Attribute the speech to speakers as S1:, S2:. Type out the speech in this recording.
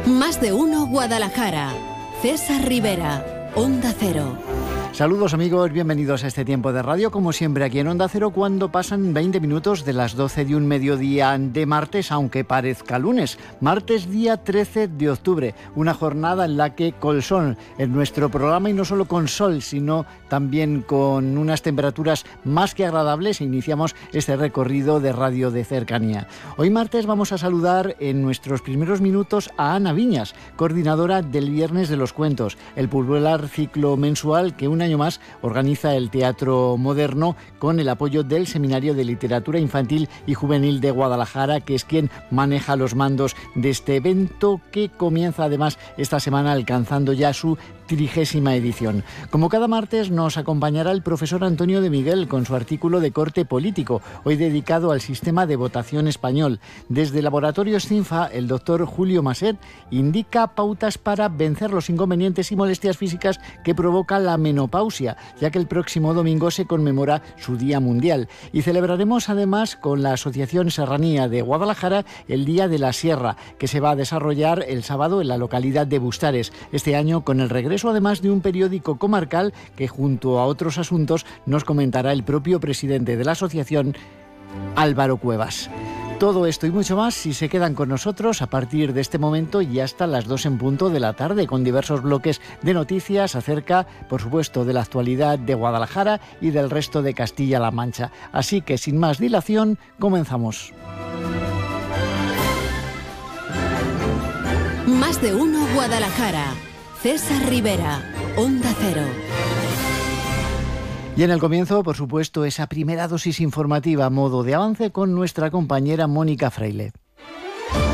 S1: Más de uno Guadalajara. César Rivera, Onda Cero.
S2: Saludos amigos, bienvenidos a este tiempo de radio, como siempre aquí en Onda Cero, cuando pasan 20 minutos de las 12 de un mediodía de martes, aunque parezca lunes. Martes día 13 de octubre, una jornada en la que con sol en nuestro programa, y no solo con sol, sino también con unas temperaturas más que agradables, iniciamos este recorrido de radio de cercanía. Hoy martes vamos a saludar en nuestros primeros minutos a Ana Viñas, coordinadora del Viernes de los Cuentos, el popular ciclo mensual que un año más organiza el Teatro Moderno con el apoyo del Seminario de Literatura Infantil y Juvenil de Guadalajara, que es quien maneja los mandos de este evento, que comienza además esta semana alcanzando ya su 30ª edición. Como cada martes nos acompañará el profesor Antonio de Miguel con su artículo de corte político, hoy dedicado al sistema de votación español. Desde Laboratorios CINFA, el doctor Julio Maset indica pautas para vencer los inconvenientes y molestias físicas que provoca la menopausia, ya que el próximo domingo se conmemora su Día Mundial. Y celebraremos además con la Asociación Serranía de Guadalajara el Día de la Sierra, que se va a desarrollar el sábado en la localidad de Bustares, este año con el regreso además de un periódico comarcal que, junto a otros asuntos, nos comentará el propio presidente de la asociación, Álvaro Cuevas. Todo esto y mucho más si se quedan con nosotros a partir de este momento y hasta las 2 en punto de la tarde, con diversos bloques de noticias acerca, por supuesto, de la actualidad de Guadalajara y del resto de Castilla-La Mancha. Así que, sin más dilación, comenzamos.
S1: Más de uno Guadalajara. César Rivera, Onda Cero.
S2: Y en el comienzo, por supuesto, esa primera dosis informativa a modo de avance con nuestra compañera Mónica Freile.